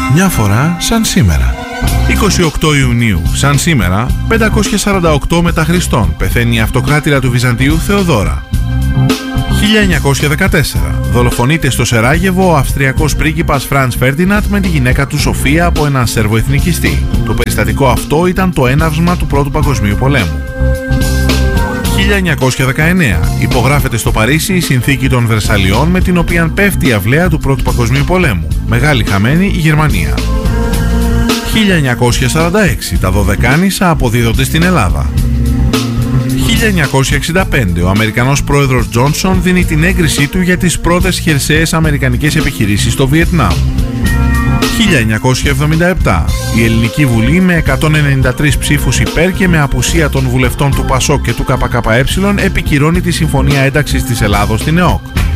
Μια φορά σαν σήμερα. 28 Ιουνίου, σαν σήμερα, 548 μετά Χριστόν, πεθαίνει η αυτοκράτηρα του Βυζαντίου Θεοδώρα. 1914. Δολοφονείται στο Σεράγεβο ο Αυστριακός πρίγκιπας Φραντς Φέρντιναντ με τη γυναίκα του Σοφία από έναν σερβοεθνικιστή. Το περιστατικό αυτό ήταν το έναυσμα του Πρώτου Παγκοσμίου Πολέμου. 1919. Υπογράφεται στο Παρίσι η Συνθήκη των Βερσαλιών με την οποία πέφτει η αυλαία του Πρώτου Παγκοσμίου Πολέμου. Μεγάλη χαμένη η Γερμανία. 1946. Τα Δωδεκάνησα αποδίδονται στην Ελλάδα. 1965. Ο Αμερικανός πρόεδρος Τζόνσον δίνει την έγκρισή του για τις πρώτες χερσαίες αμερικανικές επιχειρήσεις στο Βιετνάμ. 1977. Η Ελληνική Βουλή με 193 ψήφους υπέρ και με απουσία των βουλευτών του ΠΑΣΟΚ και του ΚΚΕ επικυρώνει τη Συμφωνία Ένταξης της Ελλάδος στην ΕΟΚ.